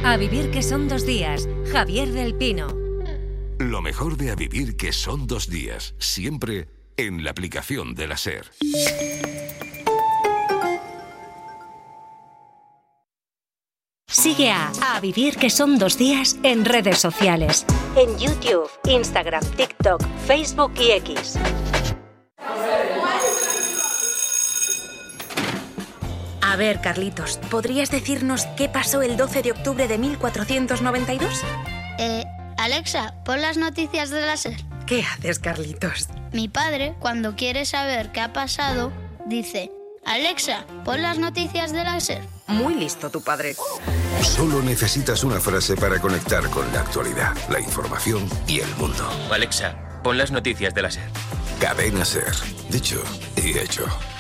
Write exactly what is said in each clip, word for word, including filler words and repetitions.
A vivir que son dos días, Javier del Pino. Lo mejor de A vivir que son dos días, siempre en la aplicación de la SER. Sigue a A vivir que son dos días en redes sociales. En YouTube, Instagram, TikTok, Facebook y X. A ver, Carlitos, ¿podrías decirnos qué pasó el doce de octubre de mil cuatrocientos noventa y dos? Eh, Alexa, pon las noticias de la SER. ¿Qué haces, Carlitos? Mi padre, cuando quiere saber qué ha pasado, dice: Alexa, pon las noticias de la SER. Muy listo tu padre. Solo necesitas una frase para conectar con la actualidad, la información y el mundo. Alexa, pon las noticias de la SER. Cadena SER. Dicho y hecho.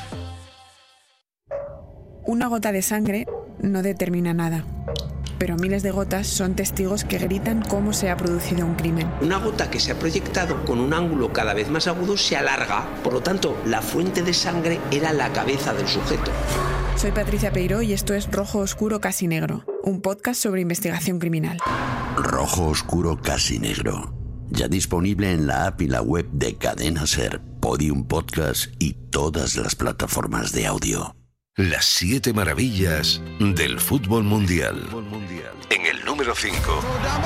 Una gota de sangre no determina nada, pero miles de gotas son testigos que gritan cómo se ha producido un crimen. Una gota que se ha proyectado con un ángulo cada vez más agudo se alarga, por lo tanto, la fuente de sangre era la cabeza del sujeto. Soy Patricia Peiró y esto es Rojo Oscuro Casi Negro, un podcast sobre investigación criminal. Rojo Oscuro Casi Negro, ya disponible en la app y la web de Cadena SER, Podium Podcast y todas las plataformas de audio. Las siete maravillas del fútbol mundial. En el número cinco.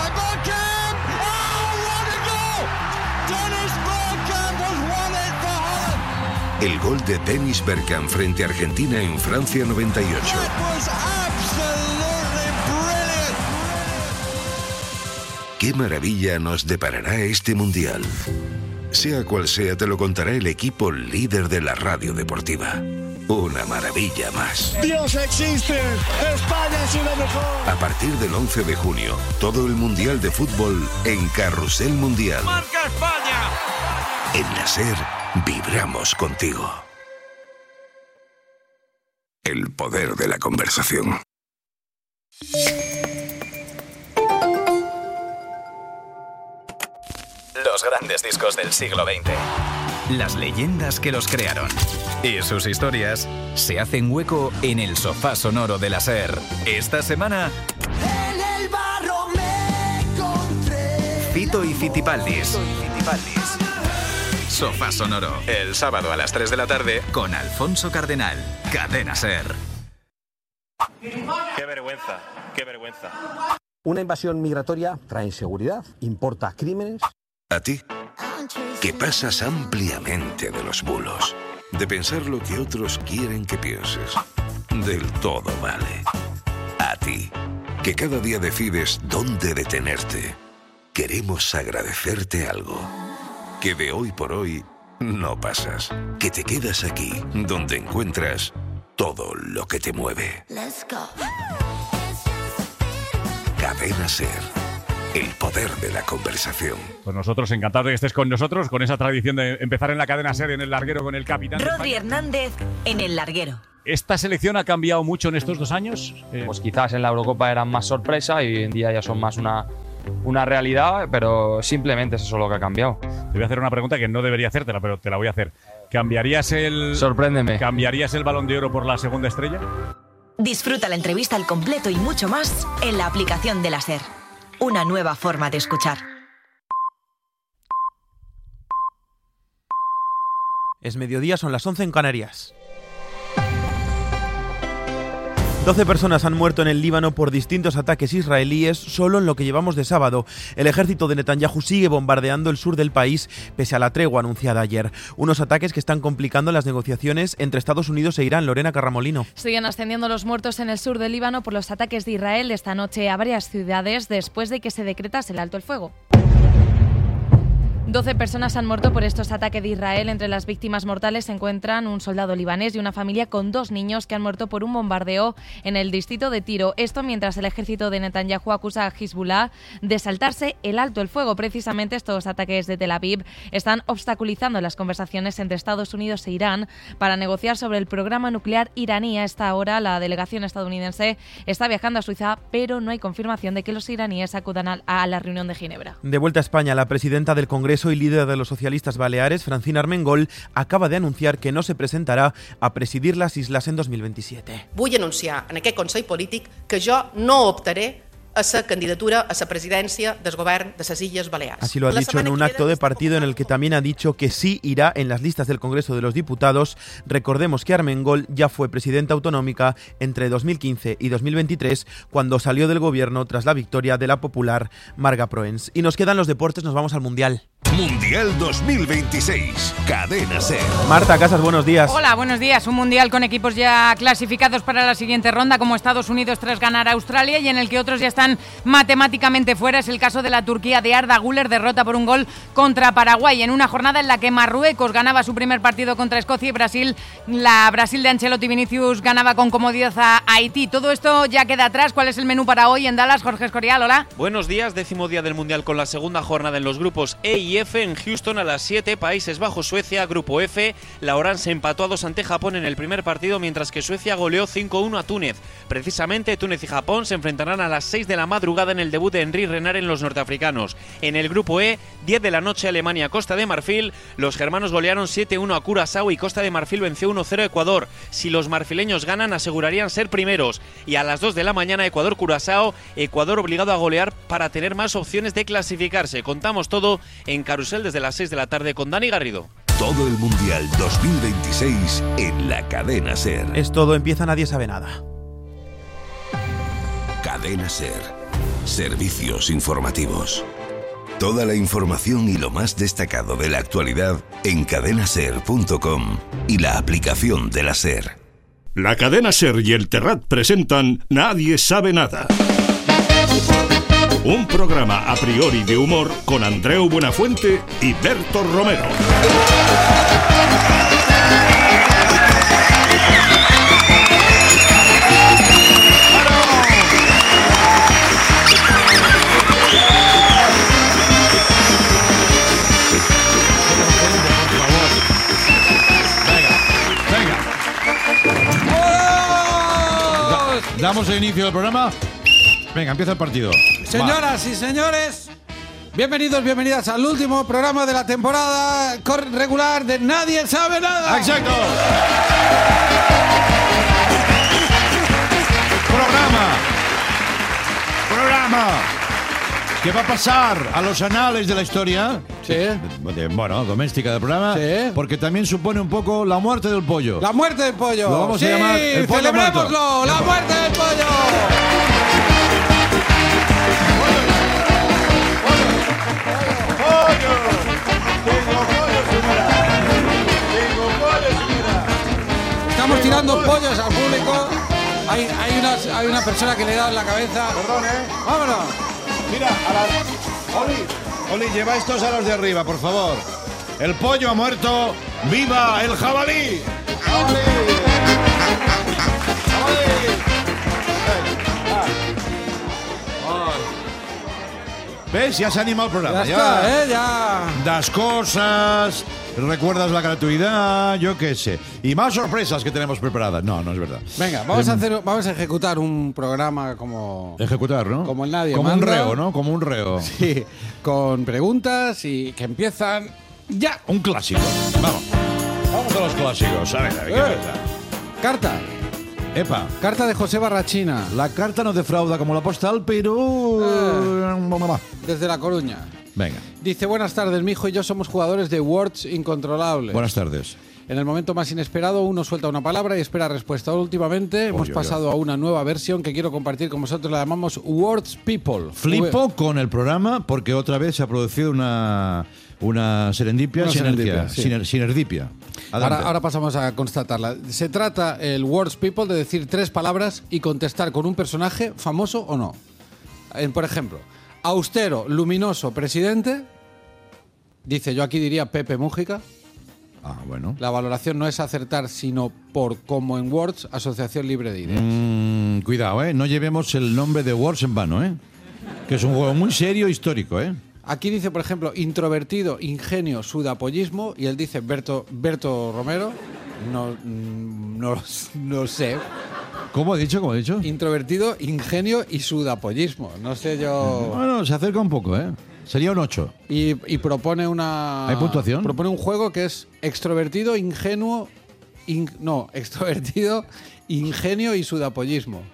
El gol de Dennis Bergkamp frente a Argentina en Francia noventa y ocho. ¿Qué maravilla nos deparará este mundial? Sea cual sea, te lo contará el equipo líder de la radio deportiva. Una maravilla más. ¡Dios existe! ¡España es lo mejor! A partir del once de junio, todo el Mundial de Fútbol en Carrusel Mundial. ¡Marca España! En la SER, vibramos contigo. El poder de la conversación. Los grandes discos del siglo veinte. Las leyendas que los crearon. Y sus historias se hacen hueco en el sofá sonoro de la SER. Esta semana... En el barro me encontré. Fito y Fitipaldis. Sofá sonoro. El sábado a las tres de la tarde con Alfonso Cardenal. Cadena SER. Qué vergüenza, qué vergüenza. Una invasión migratoria trae inseguridad, importa crímenes. A ti, que pasas ampliamente de los bulos, de pensar lo que otros quieren que pienses. Del todo vale. A ti, que cada día decides dónde detenerte. Queremos agradecerte algo. Que de hoy por hoy no pasas. Que te quedas aquí, donde encuentras todo lo que te mueve. Cadena SER. El poder de la conversación. Pues nosotros encantados de que estés con nosotros, con esa tradición de empezar en la cadena SER en el larguero con el capitán. Rodri Hernández en el larguero. ¿Esta selección ha cambiado mucho en estos dos años? Eh... Pues quizás en la Eurocopa eran más sorpresa y hoy en día ya son más una, una realidad, pero simplemente es eso lo que ha cambiado. Te voy a hacer una pregunta que no debería hacértela, pero te la voy a hacer. ¿Cambiarías el... Sorpréndeme. ¿Cambiarías el Balón de Oro por la segunda estrella? Disfruta la entrevista al completo y mucho más en la aplicación de la SER. Una nueva forma de escuchar. Es mediodía, son las once en Canarias. doce personas han muerto en el Líbano por distintos ataques israelíes solo en lo que llevamos de sábado. El ejército de Netanyahu sigue bombardeando el sur del país pese a la tregua anunciada ayer. Unos ataques que están complicando las negociaciones entre Estados Unidos e Irán. Lorena Carramolino. Siguen ascendiendo los muertos en el sur del Líbano por los ataques de Israel esta noche a varias ciudades después de que se decretase el alto el fuego. doce personas han muerto por estos ataques de Israel. Entre las víctimas mortales se encuentran un soldado libanés y una familia con dos niños que han muerto por un bombardeo en el distrito de Tiro. Esto mientras el ejército de Netanyahu acusa a Hezbollah de saltarse el alto el fuego. Precisamente estos ataques de Tel Aviv están obstaculizando las conversaciones entre Estados Unidos e Irán para negociar sobre el programa nuclear iraní. A esta hora la delegación estadounidense está viajando a Suiza, pero no hay confirmación de que los iraníes acudan a la reunión de Ginebra. De vuelta a España, la presidenta del Congreso y líder de los socialistas baleares, Francina Armengol, acaba de anunciar que no se presentarà a presidir les Isles en dos mil veintisiete. Vull anunciar en aquest Consell Polític que jo no optaré a la candidatura a la presidencia del Govern de las Illes Baleares. Así lo ha dicho en un acto de partido en el que también ha dicho que sí irá en las listas del Congreso de los Diputados. Recordemos que Armengol ya fue presidenta autonómica entre dos mil quince y dos mil veintitrés, cuando salió del gobierno tras la victoria de la popular Marga Proens. Y nos quedan los deportes, nos vamos al Mundial. Mundial dos mil veintiséis, Cadena SER. Marta Casas, buenos días. Hola, buenos días. Un mundial con equipos ya clasificados para la siguiente ronda, como Estados Unidos tras ganar a Australia, y en el que otros ya están matemáticamente fuera. Es el caso de la Turquía de Arda Güler, derrota por un gol contra Paraguay, en una jornada en la que Marruecos ganaba su primer partido contra Escocia y Brasil, la Brasil de Ancelotti Vinicius, ganaba con comodidad a Haití. Todo esto ya queda atrás. ¿Cuál es el menú para hoy en Dallas? Jorge Escorial, hola. Buenos días, décimo día del mundial con la segunda jornada en los grupos E y F. En Houston a las siete, Países Bajos, Suecia, grupo F. La Orange empató a dos ante Japón en el primer partido, mientras que Suecia goleó cinco uno a Túnez. Precisamente, Túnez y Japón se enfrentarán a las seis de la madrugada en el debut de Henry Renard en los norteafricanos. En el grupo E, diez de la noche, Alemania, Costa de Marfil. Los germanos golearon siete uno a Curazao y Costa de Marfil venció uno cero a Ecuador. Si los marfileños ganan, asegurarían ser primeros. Y a las dos de la mañana, Ecuador-Curazao. Ecuador obligado a golear para tener más opciones de clasificarse. Contamos todo en Carrusel desde las seis de la tarde con Dani Garrido. Todo el Mundial dos mil veintiséis en la Cadena SER. Es todo, empieza Nadie Sabe Nada. Cadena SER. Servicios informativos. Toda la información y lo más destacado de la actualidad en cadena ser punto com y la aplicación de la SER. La Cadena SER y el Terrat presentan Nadie Sabe Nada. Un programa a priori de humor con Andreu Buenafuente y Berto Romero. Damos el inicio del programa. Venga, empieza el partido. Señoras Va. y señores, bienvenidos, bienvenidas al último programa de la temporada regular de Nadie Sabe Nada. ¡Exacto! Programa. Programa. ¿Qué va a pasar a los anales de la historia? Sí. De, bueno, doméstica del programa. Sí. Porque también supone un poco la muerte del pollo. La muerte del pollo. Lo vamos sí, a llamar el pollo celebrémoslo. Muerto. La muerte del pollo. Estamos tirando pollos al público. Hay, hay, una, hay una persona que le da en la cabeza. Perdón, ¿eh? Vámonos. Mira, a la... Oli, Oli, lleva estos a los de arriba, por favor. El pollo ha muerto. ¡Viva el jabalí! ¡Jabalí! ¡Jabalí! ¿Ves? Ya se ha animado el programa. Ya está, ya. ¿eh? Ya. Das cosas, recuerdas la gratuidad, yo qué sé. Y más sorpresas que tenemos preparadas. No, no es verdad. Venga, vamos a hacer, vamos a ejecutar un programa como... Ejecutar, ¿no? Como el Nadie Como Manda. un reo, ¿no? Como un reo. Sí, con preguntas y que empiezan ya. Un clásico. Vamos. Vamos a los clásicos. A ver, a ver, ¿qué eh. pasa? Carta. Epa. Carta de José Barrachina. La carta no defrauda como la postal, pero... Eh, desde La Coruña. Venga. Dice, buenas tardes, mi hijo y yo somos jugadores de Words Incontrolables. Buenas tardes. En el momento más inesperado, uno suelta una palabra y espera respuesta. Últimamente hemos Oye, pasado oye. a una nueva versión que quiero compartir con vosotros. La llamamos Words People. Flipo v con el programa porque otra vez se ha producido una... Una serendipia, Una sinergia, serendipia, sí. siner, sinergipia. Ahora, ahora pasamos a constatarla. Se trata, el Words People, de decir tres palabras y contestar con un personaje famoso o no. En, por ejemplo, austero, luminoso, presidente. Dice, yo aquí diría Pepe Mújica. Ah, bueno. La valoración no es acertar, sino por como en Words, Asociación Libre de Ideas. Mm, cuidado, ¿eh? No llevemos el nombre de Words en vano, ¿eh? Que es un juego muy serio e histórico, ¿eh? Aquí dice, por ejemplo, introvertido, ingenio, sudapollismo. Y él dice, Berto, Berto Romero. No, no, no sé. ¿Cómo ha dicho? ¿Cómo ha dicho? Introvertido, ingenio y sudapollismo. No sé yo... Bueno, se acerca un poco, ¿eh? Sería un ocho. Y, y propone una... ¿Hay puntuación? Propone un juego que es extrovertido, ingenuo... In, no, extrovertido, ingenio y sudapollismo.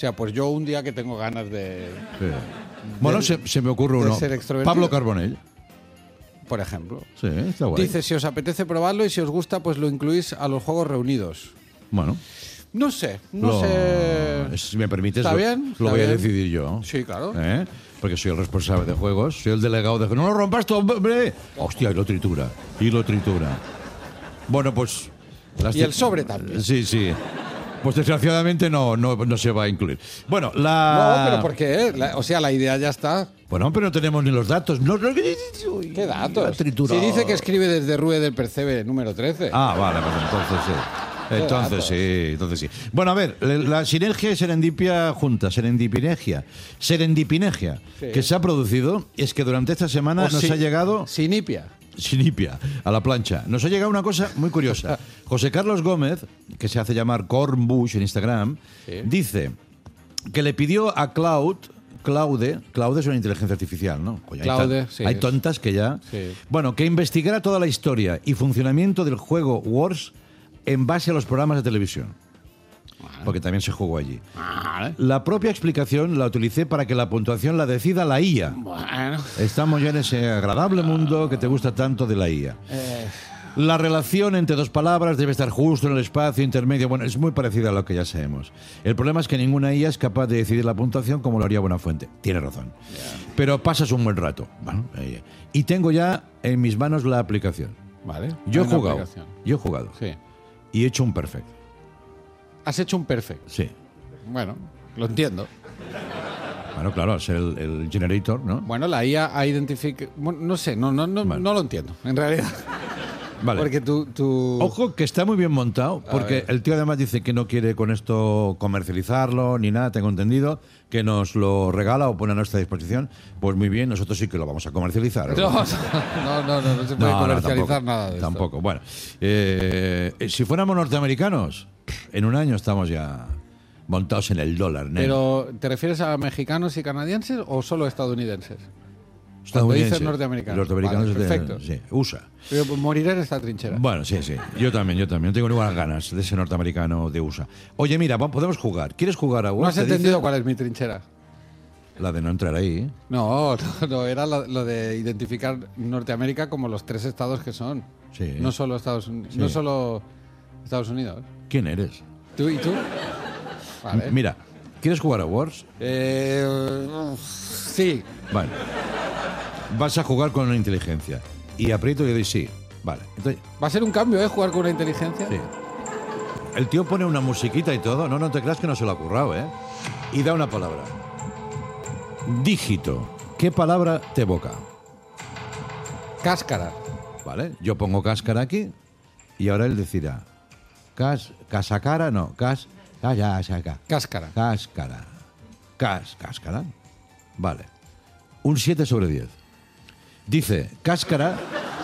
sea, pues yo un día que tengo ganas de... Sí. Bueno, de- se, se me ocurre de uno. ser extrovertido. Pablo Carbonell. Por ejemplo. Sí, está guay. Dice, si os apetece probarlo y si os gusta, pues lo incluís a los juegos reunidos. Bueno. No sé, no Lo- sé... Si me permites, ¿Está lo, bien? lo ¿Está voy a bien? decidir yo. Sí, claro. ¿Eh? Porque soy el responsable de juegos, soy el delegado de... ¡No lo rompas todo, hombre! Hostia, y lo tritura, y lo tritura. Bueno, pues... las- Y el sobre también. Sí, sí. Pues desgraciadamente no, no, no se va a incluir. Bueno, la... No, pero ¿por qué? La- o sea, la idea ya está. Bueno, pero no tenemos ni los datos. No, no- ¿Qué datos? la tritura. Si dice que escribe desde Rue del Percebe, número trece. Ah, vale, pues entonces sí. Qué Entonces datos. sí, entonces sí. Bueno, a ver, la sinergia y serendipia juntas, serendipinegia, serendipinegia, Sí. que se ha producido es que durante esta semana O nos si- ha llegado... Sinipia. Sinipia, a la plancha. Nos ha llegado una cosa muy curiosa. José Carlos Gómez, que se hace llamar Cornbush en Instagram, Sí. dice que le pidió a Cloud... Claude, Claude es una inteligencia artificial, ¿no? Oye, hay Claude, tan- sí, hay es- tontas que ya... Sí. Bueno, que investigara toda la historia y funcionamiento del juego Wars en base a los programas de televisión. Porque también se jugó allí. La propia explicación la utilicé para que la puntuación la decida la I A. Bueno. Estamos ya en ese agradable mundo que te gusta tanto de la I A. Eh, La relación entre dos palabras debe estar justo en el espacio intermedio. Bueno, es muy parecida a lo que ya sabemos. El problema es que ninguna I A es capaz de decidir la puntuación como lo haría Buenafuente. Tiene razón. Pero pasas un buen rato. Bueno, eh, y tengo ya en mis manos la aplicación. vale. Yo he Buena jugado. aplicación. Yo he jugado. Sí. Y he hecho un perfect. Has hecho un perfect. Sí. Bueno, lo entiendo. Bueno, claro, al ser el, el generator, ¿no? Bueno, la I A ha identificado... Bueno, no sé, no, no, no, no lo entiendo, en realidad. Vale. Porque tú... tú... Ojo que está muy bien montado, A porque ver. el tío además dice que no quiere con esto comercializarlo ni nada, tengo entendido, que nos lo regala o pone a nuestra disposición. Pues muy bien, nosotros sí que lo vamos a comercializar. No, no, no, no, no se puede comercializar tampoco, nada de esto. Tampoco. Bueno, eh, si fuéramos norteamericanos, en un año estamos ya montados en el dólar. nene. Pero, ¿te refieres a mexicanos y canadienses o solo estadounidenses? Cuando Estadounidenses. dices norteamericanos. Norteamericanos Vale, de- perfecto. sí, U S A. Pero moriré en esta trinchera. Bueno, sí, sí. Yo también, yo también. Tengo igual ganas de ese norteamericano de U S A. Oye, mira, va- podemos jugar. ¿Quieres jugar a ¿No Word? has Te dice- entendido cuál es mi trinchera? La de no entrar ahí. No, no, no, era lo, lo de identificar Norteamérica como los tres estados que son. Sí. No solo Estados Unidos. Sí. No solo Estados Unidos. ¿Quién eres? ¿Tú y tú? Vale. M- Mira, ¿quieres jugar a Wars? Eh, sí. Vale. Vas a jugar con una inteligencia. Y aprieto y doy sí. Vale. Entonces, Va a ser un cambio, ¿eh? Jugar con una inteligencia. sí. El tío pone una musiquita y todo. No, no te creas que no se lo ha currado, ¿eh? Y da una palabra. Dígito. ¿Qué palabra te evoca? Cáscara. Vale. Yo pongo cáscara aquí y ahora él decirá. Cas, casacara, no. Cas, calla, saca. Cáscara. Cáscara. Cas, cáscara. Vale. Un siete sobre diez. Dice, cáscara.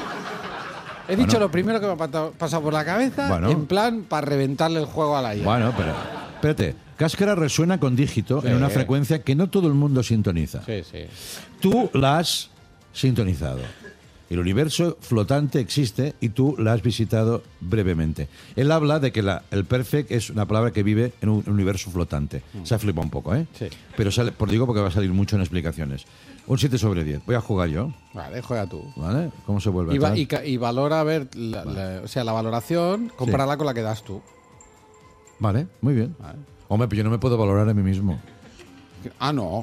He dicho Bueno. lo primero que me ha pata- pasado por la cabeza, Bueno. en plan para reventarle el juego a la I A. Bueno, pero. Espérate. Cáscara resuena con dígito Sí. en una frecuencia que no todo el mundo sintoniza. Sí, sí. Tú la has sintonizado. El universo flotante existe y tú la has visitado brevemente. Él habla de que la- el perfect es una palabra que vive en un universo flotante. Se ha flipado un poco, ¿eh? Sí. Pero sale, por digo porque va a salir mucho en explicaciones. Un siete sobre diez. Voy a jugar yo. Vale, juega tú. ¿Vale? ¿Cómo se vuelve Y, va- atrás? y ca- y valora, a ver, la, la- o sea, la valoración, compárala con la que das tú. Vale, muy bien. Hombre, pero yo no me puedo valorar a mí mismo. Ah, no.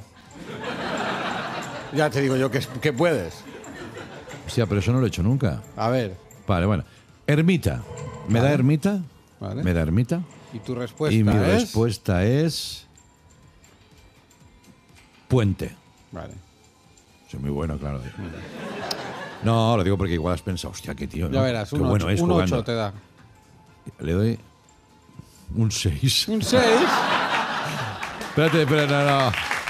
Ya te digo yo que, que puedes. Hostia, pero eso no lo he hecho nunca. A ver. Vale, bueno. Ermita. ¿Me Vale. da ermita? Vale. ¿Me da ermita? Y tu respuesta Y mi es... respuesta es... Puente. Vale. Soy muy bueno, claro. No, lo digo porque igual has pensado, hostia, qué tío. Ya ¿no? verás, Qué un bueno es jugando. ocho te da. Le doy un seis. ¿Un seis? Espérate, espérate, no, no.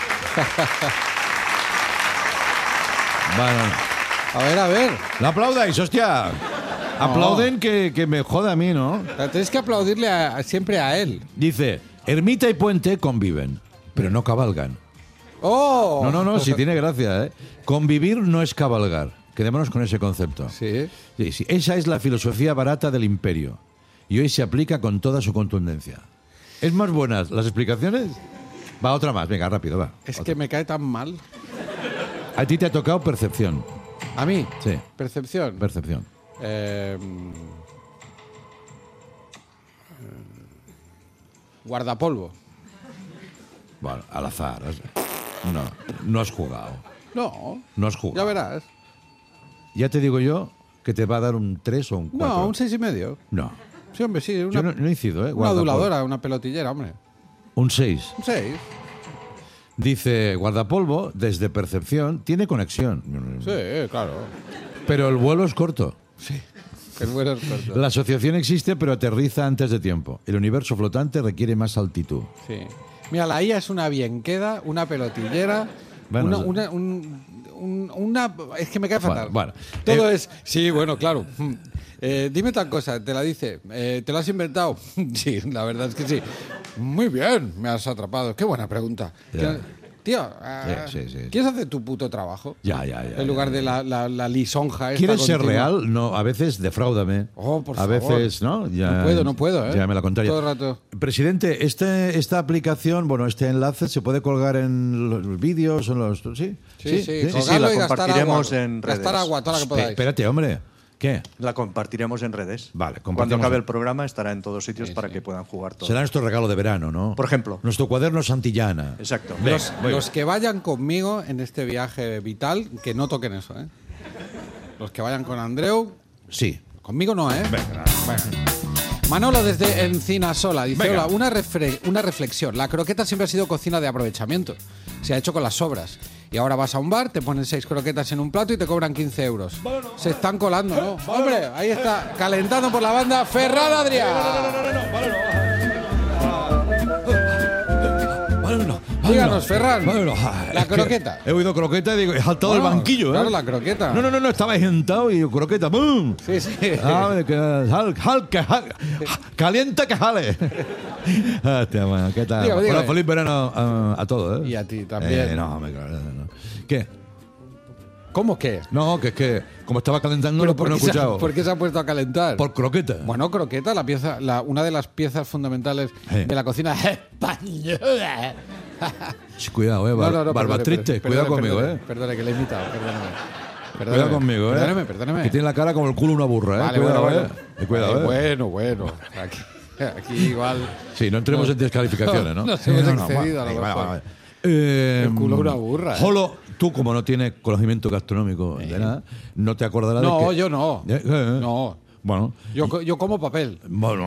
Bueno, A ver, a ver. no aplaudáis, hostia. Aplauden que, que me joda a mí, ¿no? Pero tienes que aplaudirle a- a- siempre a él. Dice, ermita y puente conviven, pero no cabalgan. ¡Oh! No, no, no, sí tiene gracia, ¿eh? Convivir no es cabalgar. Quedémonos con ese concepto. Sí. Sí, sí. Esa es la filosofía barata del imperio. Y hoy se aplica con toda su contundencia. ¿Es más buenas las explicaciones? Va, otra más, venga, rápido, va. Es otra. que me cae tan mal. A ti te ha tocado percepción. ¿A mí? Sí. Percepción. Percepción. Eh, guardapolvo. Bueno, al azar. No, no has jugado. No. No has jugado. Ya verás. Ya te digo yo que te va a dar un tres o un cuatro. No, un seis y medio. No. Sí, hombre, sí. Una, Yo no, no incido, ¿eh? una Guardapolvo. aduladora, una pelotillera, hombre. Un seis. Un seis. Dice, guardapolvo, desde percepción, tiene conexión. Sí, claro. Pero el vuelo es corto. Sí, el vuelo es corto. La asociación existe, pero aterriza antes de tiempo. El universo flotante requiere más altitud. Sí. Mira, la I A es una bienqueda, una pelotillera, Bueno, una, una, un- un- una... Es que me cae fatal. Bueno, bueno. Todo Eh, es... Sí, bueno, claro. Eh, dime tal cosa, te la dice. Eh, ¿Te lo has inventado? Sí, la verdad es que sí. Muy bien, me has atrapado. Qué buena pregunta. Ya. Que- Tío, ah, Sí, sí, sí. ¿quieres hacer tu puto trabajo? Ya, ya, ya. En lugar ya. de la, la, la lisonja esta ¿Quieres ser continua. real? No, a veces defráudame. Oh, por a favor. veces, ¿no? Ya, No puedo, no puedo, ¿eh? Ya me la contraria. Todo el rato. Presidente, este, esta aplicación, bueno, este enlace se puede colgar en los vídeos, en los... ¿Sí? Sí, sí, Sí, sí, la compartiremos en redes. Gastar agua, toda la que Espe- podáis. Espérate, hombre. ¿Qué? La compartiremos en redes. Vale, Cuando compartimos. acabe el programa estará en todos sitios para que puedan jugar todos. Será nuestro regalo de verano, ¿no? Por ejemplo. Nuestro cuaderno Santillana. Exacto. Venga, Los, muy los bien. que vayan conmigo en este viaje vital, que no toquen eso, ¿eh? Los que vayan con Andreu, Sí. conmigo no, ¿eh? Venga. Venga. Manolo desde Encinasola dice, Venga. hola, una, refre- una reflexión. La croqueta siempre ha sido cocina de aprovechamiento. Se ha hecho con las sobras. Y ahora vas a un bar, te ponen seis croquetas en un plato y te cobran quince euros. Se están colando, ¿no? Hombre, ahí está, calentando por la banda, Ferran Adrià. Díganos, Ferran, Bueno, la es que croqueta. He oído croqueta y digo, he saltado Bueno, el banquillo, ¿eh? claro, la croqueta. No, no, no, no, estaba sentado y yo, croqueta, ¡bum! Sí, sí. Ah, que, jal, jal, que jal, calienta que jale. Hostia, bueno, ¿qué tal? Dígame, dígame. Bueno, feliz verano a, a todos, ¿eh? Y a ti también. Eh, no, me claro, no. ¿Qué? ¿Cómo que? No, que es que como estaba calentando Pero no, ¿por no he qué se ha- escuchado. ¿Por qué se ha puesto a calentar? Por croqueta. Bueno, croqueta, la pieza, la, una de las piezas fundamentales Sí. de la cocina española. Sí, cuidado, eh, bar- barbas perdone, tristes, perdone, cuidado conmigo, perdone, eh. Perdone, que le he imitado, perdóname. Perdóneme, Cuidado conmigo, eh. Perdóneme, perdóneme. Que tiene la cara como el culo de una burra, eh. Vale, cuidado, bueno, eh. bueno. Eh, Cuidado, Vale, eh. Bueno, bueno. Aquí, aquí igual. Sí, no entremos No. en descalificaciones, ¿no? Nos hemos Eh, no, no, excedido, a lo vale, vale, mejor. vale. Eh, El culo de una burra, eh. Jolo, tú como no tienes conocimiento gastronómico de nada, no te acordarás de No, que... yo no. Eh, eh, No. Bueno, Yo, co- yo como papel. bueno.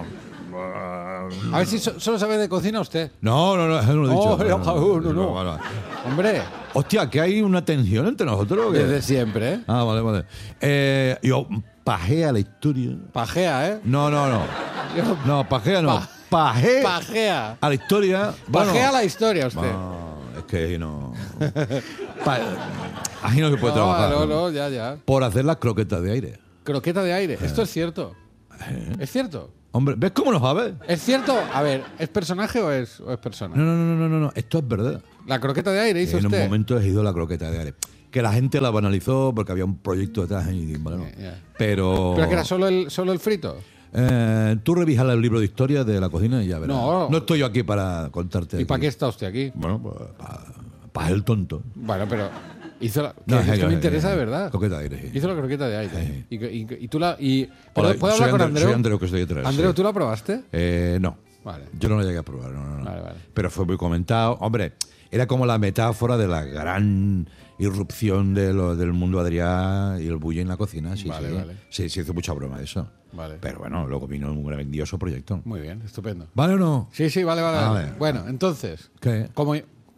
A ver si so- solo sabe de cocina usted. No, no, no, eso no lo he dicho. No, no, no, no. Vale, vale. Hombre, Hostia, que hay una tensión entre nosotros. ¿o qué? desde siempre, ¿eh? Ah, vale, vale. Eh, yo pajea la historia. Pajea, ¿eh? No, no, no. Yo- No, pajea no. Pa- Paje Pajea. a la historia. Bueno, Pajea la historia usted. no, es que no. Pa- Ahí no se puede No, trabajar. no, ¿no? no, ya, ya. Por hacer las croquetas de aire. Croqueta de Eh. aire. Esto es cierto. ¿Es cierto? Hombre, ¿ves cómo lo sabes? ¿Es cierto? A ver, ¿es personaje o es, o es persona? No, no, no, no, no, no. Esto es verdad. La croqueta de aire hizo En un usted. momento he ido la croqueta de aire. Que la gente la banalizó porque había un proyecto detrás. Y, bueno, Ya, ya. Pero. ¿Pero que era solo el, solo el frito? Eh, tú revisas el libro de historia de la cocina y ya verás. No. No estoy yo aquí para contarte. ¿Y para aquí. qué está usted aquí? Bueno, pues para el tonto. Bueno, pero hizo la... No, que es es que que- me interesa de verdad. Croqueta de aire, sí. Hizo la croqueta de aire. Y, y- y tú la... Y, Hola, ¿Puedo, ¿puedo soy hablar con Andre- Andreu? Soy Andreu, que estoy detrás. Andreu, sí. ¿tú la probaste? Eh, no. Vale. Yo no la llegué a probar, no, no, no. Vale, vale. Pero fue muy comentado. Hombre, era como la metáfora de la gran irrupción de lo- del mundo Adrià y el bullying en la cocina. Sí, Vale, sí. vale. Sí, se hizo mucha broma de eso. Vale. Pero bueno, luego vino un grandioso proyecto. Muy bien, estupendo. ¿Vale o no? Sí, sí, vale, vale. Vale. vale. Bueno, entonces, ¿Qué? como,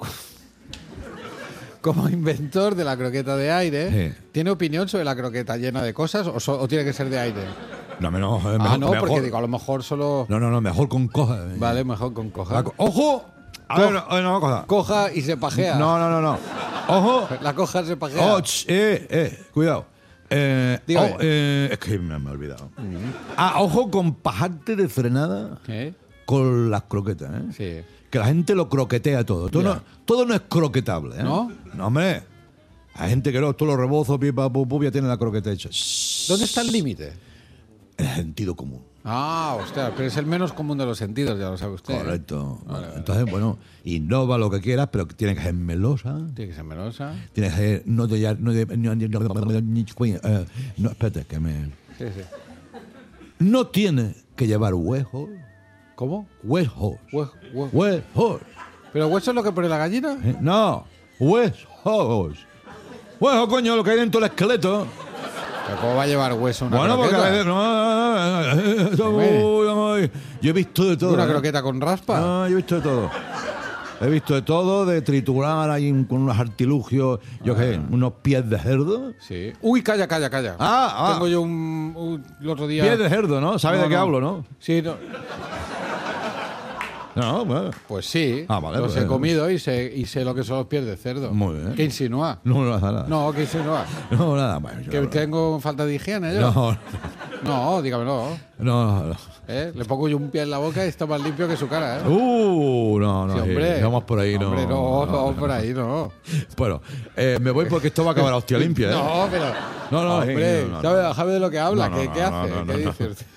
como inventor de la croqueta de aire, Sí. ¿tiene opinión sobre la croqueta llena de cosas o, so- o tiene que ser de aire? No, no, eh, ah, mejor- no, porque mejor- digo, a lo mejor solo... No, no, no, mejor con coja. Vale, mejor con coja. La co- ¡Ojo! A Co- ver, no, no, no, coja. Coja y se pajea. No, no, no, no. ¡Ojo! La coja se pajea. Oh, ch, eh, eh, cuidado. Eh, Dígame. oh, eh, es que me, me he olvidado. Ah, ojo con pajarte de frenada ¿Eh? con las croquetas, ¿eh? Sí. Que la gente lo croquetea todo. Todo, Ya. no, todo no es croquetable, ¿eh? ¿No? No, hombre. Hay gente que no, todos los rebozos, pipa, pu, pu, ya tiene la croqueta hecha. ¿Dónde está el límite? El sentido común. Ah, hostia, pero es el menos común de los sentidos, ya lo sabe usted. Correcto. Vale, vale. Entonces, bueno, innova lo que quieras, pero tiene que ser melosa. Tiene que ser melosa. Tiene que ser... No de... No, de, no, eh, no espérate, que me... Sí, sí. No tiene que llevar huesos. ¿Cómo? Huesos. Hue- hue- Huesos. ¿Pero hueso es lo que pone la gallina? Eh, No, huesos. Huesos, coño, lo que hay dentro del esqueleto. ¿Pero cómo va a llevar hueso una Bueno, porque a croqueta? veces... No, no, no, uy, uy, yo he visto de todo. ¿Una ¿eh? croqueta con raspa? No, yo he visto de todo. He visto de todo, de triturar ahí con unos artilugios, yo qué sé, unos pies de cerdo. Sí. Uy, calla, calla, calla. Ah, ah. Tengo yo un, un- el otro día... Pies de cerdo, ¿no? ¿Sabes No, de qué no. hablo, no? Sí, no. No, bueno. Pues sí, Ah, vale, los pues, he comido y sé, y sé lo que son los pies de cerdo. Muy bien. ¿Qué insinúa? No, nada, nada. No, ¿qué insinúa? No, nada. Bueno, yo- ¿Que tengo falta de higiene yo? No, No, dígamelo. no, no. ¿Eh? Le pongo yo un pie en la boca y está más limpio que su cara, ¿eh? Uh, no, no. Sí, sí, hombre. vamos por ahí, no. Hombre, no, no, por ahí no. Bueno, eh, me voy porque esto va a acabar a hostia limpia, ¿eh? No, pero... No, no, hombre, sí, no, no, ¿sabe, no. sabe de lo que habla? No, no, ¿Qué, no, qué no, hace? no, no, ¿Qué no. dice usted?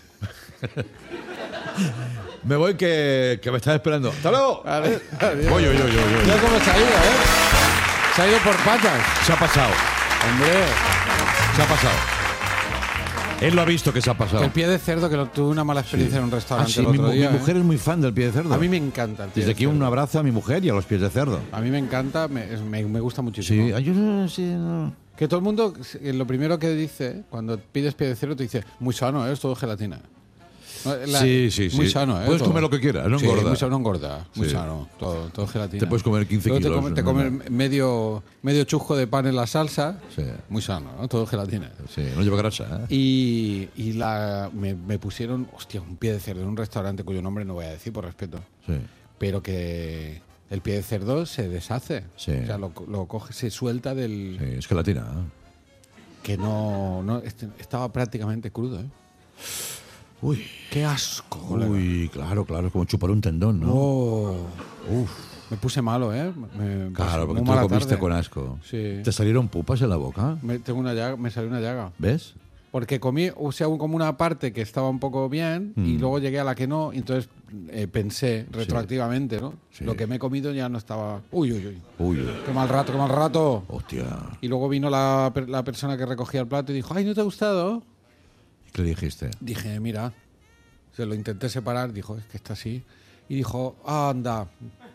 Me voy que, que me estás esperando. ¡Hasta luego! Vale, adiós. Oye, oye, oye, oye. Mira cómo se ha ido, ¿eh? Se ha ido por patas. Se ha pasado. Hombre, Se ha pasado. Él lo ha visto que se ha pasado. que el pie de cerdo, que lo, tuve una mala experiencia en un Ah, restaurante sí, el mi, otro mu- día. mi ¿eh? mujer es muy fan del pie de cerdo. A mí me encanta el pie Desde de aquí cerdo. un abrazo a mi mujer y a los pies de cerdo. A mí me encanta, me, es- me, me gusta muchísimo. Sí, yo no sé. No. Que todo el mundo, eh, lo primero que dice, cuando pides pie de cerdo, te dice, muy sano, ¿eh? Es todo gelatina. No, la- Sí, sí, sí. Muy sano, ¿eh? Puedes todo. comer lo que quieras, no Sí, engorda. muy sano, no engorda. Muy Sí. sano, todo, todo gelatina. Te puedes comer quince Luego kilos. Te, come- te no, comes no. medio, medio chusco de pan en la salsa. Sí, Muy sano, ¿no? Todo gelatina. sí, no lleva grasa. ¿eh? Y, y la, me, me pusieron, hostia, un pie de cerdo en un restaurante cuyo nombre no voy a decir por respeto. Sí. Pero que el pie de cerdo se deshace. Sí. O sea, lo, lo coge, se suelta del... Sí, es gelatina. ¿eh? Que no, no este- estaba prácticamente crudo, ¿eh? Uy. ¡Qué asco! colega. Uy, claro, claro, es como chupar un tendón, ¿no? Oh. Uf. Me puse malo, ¿eh? Me, Claro, porque muy tú lo mala comiste tarde. con asco. Sí. ¿Te salieron pupas en la boca? Me, tengo una llaga, me salió una llaga. ¿Ves? Porque comí, o sea, un- como una parte que estaba un poco bien y Mm. luego llegué a la que no, y entonces eh, pensé retroactivamente, ¿no? Sí. Lo que me he comido ya no estaba... Uy, uy, uy. Uy, uy. ¡Qué mal rato, qué mal rato! Hostia. Y luego vino la, per- la persona que recogía el plato y dijo, ¡ay, ¿no te ha gustado? ¿Qué le dijiste? Dije, mira, se lo intenté separar, dijo, es que está así. Y dijo, anda.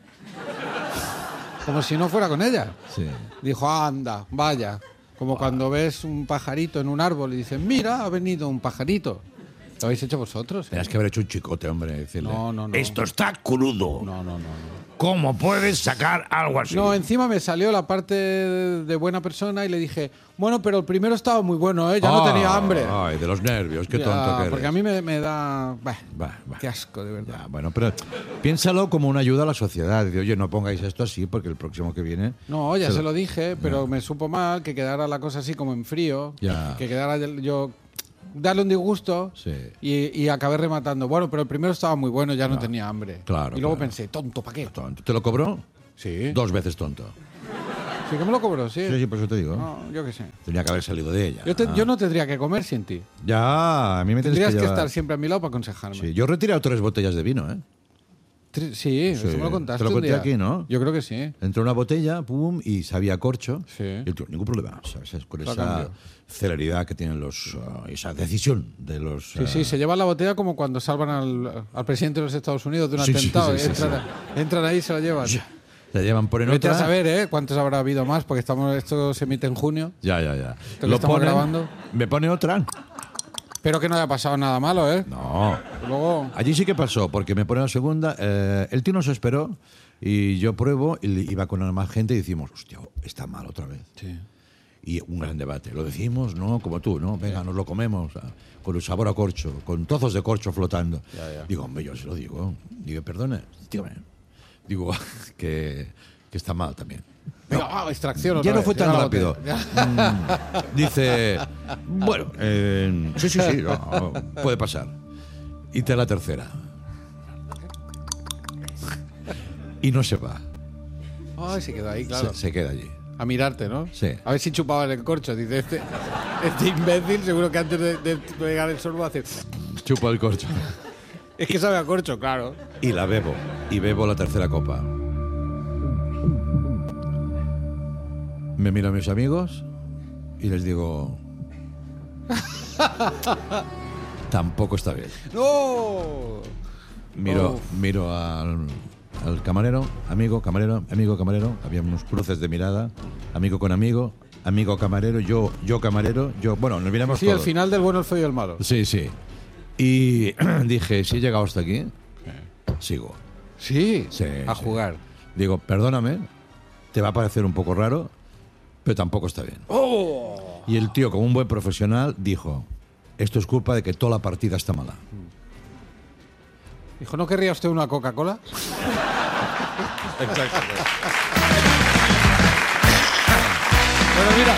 Como si no fuera con ella. Sí. Dijo, anda, vaya. Como cuando ves un pajarito en un árbol y dices, mira, ha venido un pajarito. ¿Lo habéis hecho vosotros? Tenías que haber hecho un chicote, hombre. Decirle, No, no, no. Esto está crudo. No, no, no, no. ¿Cómo puedes sacar algo así? No, encima me salió la parte de, de buena persona y le dije, bueno, pero el primero estaba muy bueno, ¿eh? Ya no Ah, tenía hambre. Ay, de los nervios, qué Ya, tonto que eres. porque a mí me, me da... bah, Va, va. qué asco, de verdad. Ya, bueno, pero piénsalo como una ayuda a la sociedad. Dice, oye, no pongáis esto así porque el próximo que viene... No, ya se se lo- lo dije, pero me supo mal que quedara la cosa así como en frío. Ya. Que quedara yo... Darle un disgusto Sí. y, y acabé rematando. Bueno, pero el primero estaba muy bueno, ya no tenía hambre. Claro, Y luego claro. pensé, tonto, ¿para qué? Tonto. ¿Te lo cobró? Sí. Dos veces tonto. Sí que me lo cobró, sí. Sí, sí, por eso te digo. No, yo qué sé. Tenía que haber salido de ella. Yo, te- Ah. yo no tendría que comer sin ti. Ya, a mí me tienes Tendrías que que, llevar. estar siempre a mi lado para aconsejarme. Sí, yo he retirado tres botellas de vino, ¿eh? Tri- Sí, Sí, eso me lo contaste te lo un conté día. aquí, ¿no? Yo creo que sí. Entró una botella, pum, y sabía corcho. Sí. Y el tío, ningún problema, ¿sabes? Con Lo esa cambio. celeridad que tienen los... ah, esa decisión de los... Sí, sí, ah, se lleva la botella como cuando salvan al, al presidente de los Estados Unidos de un Sí, sí, atentado. sí, sí, entran, entran ahí y se lo llevan. Se llevan por en Vete otra. a saber, ¿eh? ¿Cuántos habrá habido más? Porque estamos, esto se emite en junio. Ya, ya, ya. Esto que estamos grabando. Me pone otra. Espero que no haya pasado nada malo, ¿eh? No. Luego... Allí sí que pasó, porque me pone la segunda. Eh, el tío no se esperó y yo pruebo y le- iba con más gente y decimos, hostia, está mal otra vez. Sí. Y un gran debate. Lo decimos, ¿no? Como tú, ¿no? Venga, nos lo comemos. ah, Con el sabor a corcho, con trozos de corcho flotando. Ya, ya. Digo, hombre, yo se lo digo. Digo, perdone, dígame. Digo, que, que está mal también. Venga, ah, extracción. Ya otra no vez, fue tan llega la rápido. botella. Mm, dice, bueno, eh, sí, sí, sí, no, puede pasar. Y te la tercera. Y no se va. Ay, se quedó ahí, claro. Se, se queda allí. A mirarte, ¿no? Sí. A ver si chupaban el corcho. Dice, este, este imbécil seguro que antes de, de pegar el sorbo hace... Chupo el corcho. Es que sabe a corcho, claro. Y la bebo. Y bebo la tercera copa. Me miro a mis amigos y les digo... Tampoco está bien. ¡No! Miro, Uf. miro al, al camarero, amigo, camarero, amigo, camarero. Había unos cruces de mirada. Amigo con amigo, amigo camarero, yo, yo camarero, yo... Bueno, nos miramos Sí, todos. el final del bueno, el feo y el malo. Sí, sí. Y dije, si he llegado hasta aquí, sigo. Sí, Sí, a sí. jugar. Digo, perdóname, te va a parecer un poco raro, pero tampoco está bien. ¡Oh! Y el tío, como un buen profesional, dijo, esto es culpa de que toda la partida está mala. Dijo, ¿no querría usted una Coca-Cola? Exacto. Bueno, mira.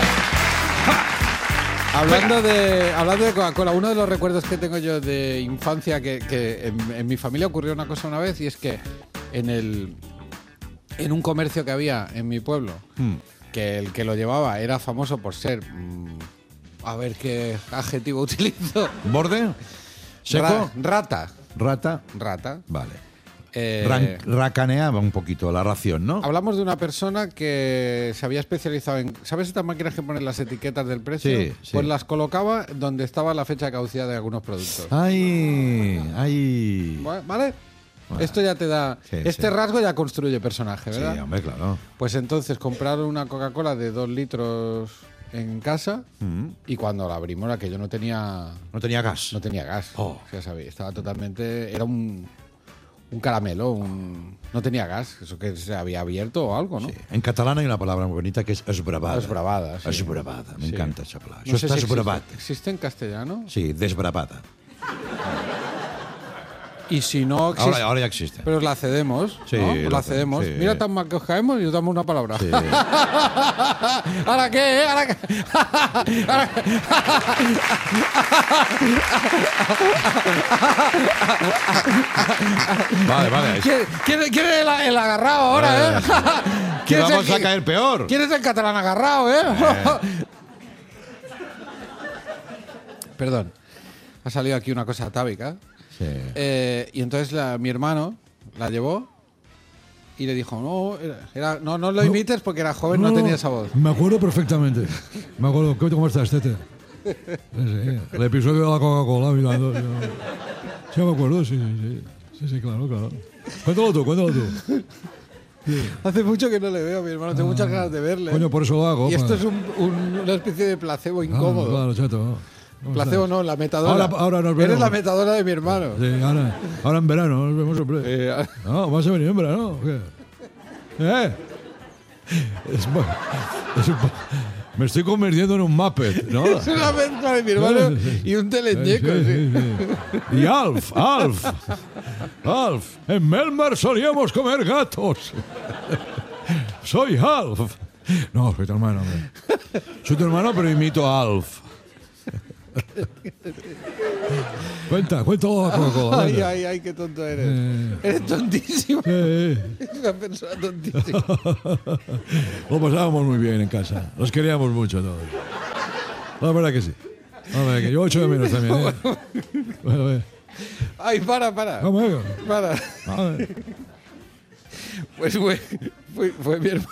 Hablando de, hablando de Coca-Cola, uno de los recuerdos que tengo yo de infancia, que, que en, en mi familia ocurrió una cosa una vez, y es que en, el, en un comercio que había en mi pueblo, Hmm. que el que lo llevaba era famoso por ser... Mmm, a ver qué adjetivo utilizo. ¿Borde? ¿Seco? Ra- rata. ¿Rata? Rata. Vale. Eh, Ran- racaneaba un poquito la ración, ¿no? Hablamos de una persona que se había especializado en... ¿Sabes estas máquinas que ponen las etiquetas del precio? Sí, sí. Pues las colocaba donde estaba la fecha de caducidad de algunos productos. ¡Ay! ¡Ay! ¿Vale? ¿Vale? Esto ya te da... Sí, este sí. rasgo ya construye personaje, ¿verdad? Sí, hombre, claro. Pues entonces compraron una Coca-Cola de dos litros en casa Mm. y cuando la abrimos aquello no tenía... No tenía gas. No tenía gas. Oh. Ya sabéis, estaba totalmente... Era un... Un caramelo, un... no tenía gas, eso que se había abierto o algo, ¿no? Sí. En catalán hay una palabra muy bonita que es esbravada. Esbravada, sí. Esbravada, me Sí. encanta esa palabra. No Eso sé está si existe, esbravat. ¿existe en castellano? Sí, desbravada. Y si no existe, Ahora, ahora ya existe. pero la cedemos, Sí, ¿no? la La cedemos. sí. Mira tan mal que os caemos y os damos una palabra. Sí. ¿Ahora qué? eh? ¿Ahora qué? ¿Ahora qué? Vale, vale. ¿Quién, quién- quién es el, el agarrado ahora, eh? Que ¿Quién es el vamos a que- caer peor. ¿Quién es el catalán agarrado, eh? Perdón. Ha salido aquí una cosa atávica. Sí. Eh, y entonces la- mi hermano la llevó y le dijo, no, era, era- no, no lo imites porque era joven, no, tenía esa voz. Me acuerdo perfectamente. Me acuerdo. ¿Cómo estás, Tete? Sí, sí. El episodio de la Coca-Cola, mirando. yo- Sí, me acuerdo, sí, sí, sí. Sí, sí, claro, claro. Cuéntalo tú, cuéntalo tú. Sí. Hace mucho que no le veo a mi hermano, tengo muchas ganas de verle. Coño, por eso lo hago. Y esto pa- es un- un- una especie de placebo Ah, incómodo. claro, chato. ¿Cómo Placebo estás? no, la metadora. Ahora, ahora nos Eres vemos. la metadora de mi hermano. Sí, ahora, ahora en verano nos vemos siempre. Eh, No, vas a venir en verano. ¿O qué? ¿Eh? Es, mu- es un po- me estoy convirtiendo en un Muppet, ¿no? Es una mezcla de mi hermano y un teleñeco. Sí, sí. sí, sí. Y Alf, Alf, Alf. En Melmar solíamos comer gatos. Soy Alf. No, soy tu hermano, hombre. Soy tu hermano, pero imito a Alf. Cuenta, cuenta la Coca-Cola. Ay, venga. ay, ay, qué tonto eres. Eh. Eres tontísimo. Eh. Eres una persona tontísima. Lo pasábamos muy bien en casa. Los queríamos mucho todos. La verdad que sí. La verdad que yo echo de menos también. ¿eh? Bueno, eh. Ay, para, para. Vamos, venga. Para. A ver. Pues fue, fue, fue mi hermano.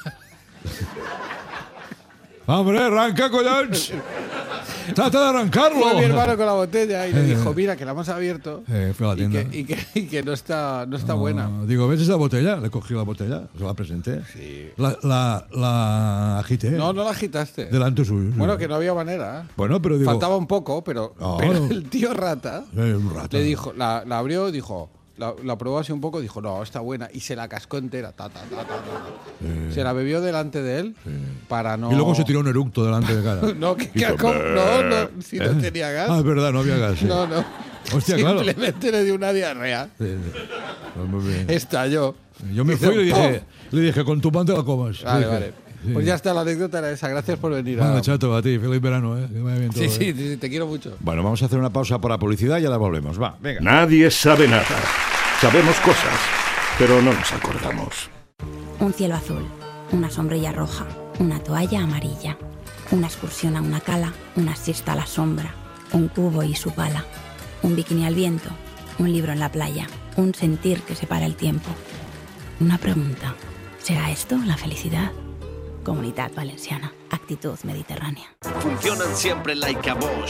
Hombre, arranca, collons. Trata de arrancarlo. Fue mi hermano con la botella y le Eh. dijo, mira, que la hemos abierto Eh, fue a la y tienda. que, y, que, y que no está, no está No, buena. Digo, ¿ves esa botella? Le cogí la botella, se la presenté. Sí. La, la, la agité. No, no la agitaste. Delante suyo. Bueno, que no había manera. Bueno, pero digo... Faltaba un poco, pero, No, pero no. el tío rata Eh, un rato. le dijo, la, la abrió, dijo, la, la probó así un poco, dijo, no, está buena. Y se la cascó entera. Ta, ta, ta, ta, ta. Eh, Se la bebió delante de él para no... Y luego se tiró un eructo delante de cara. No, que, que- Hizo, ¿cómo? no, no, si no ¿Eh? tenía gas. Ah, es verdad, no había gas. sí. No, no. Hostia, claro. Simplemente le dio una diarrea. Sí, sí. Pues muy bien. Estalló. Yo me Hizo fui y le dije, ¡pum! le dije, con tu pan te la comas. Vale, Le dije, vale. sí. Pues ya está, la anécdota era esa. Gracias por venir. Bueno, a... chato, a ti, feliz verano, ¿eh? Que vaya bien todo, Sí, sí, ¿eh? sí, te quiero mucho. Bueno, vamos a hacer una pausa por la publicidad y ya la volvemos. Va, venga. Nadie sabe nada. Sabemos cosas, pero no nos acordamos. Un cielo azul, una sombrilla roja, una toalla amarilla, una excursión a una cala, una siesta a la sombra, un cubo y su pala. un bikini al viento, un libro en la playa, un sentir que separa el tiempo. Una pregunta, ¿será esto la felicidad? Comunidad Valenciana, actitud mediterránea. Funcionan siempre like a boss.